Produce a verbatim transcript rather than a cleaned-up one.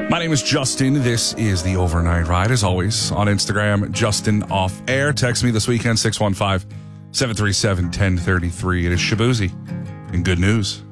My name is Justin. This is the Overnight Ride. As always, on Instagram, Justin Off Air. Text me this weekend, six one five, seven three seven, one zero three three. It is Shabuzi. And good news.